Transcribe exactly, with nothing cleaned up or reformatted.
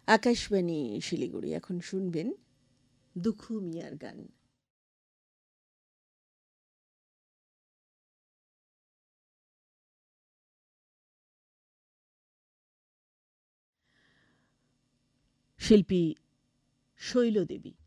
আকাশবাণী শিলিগুড়ি। এখন শুনবেন দুখু মিয়ার গান। শিল্পী শৈলদেবী।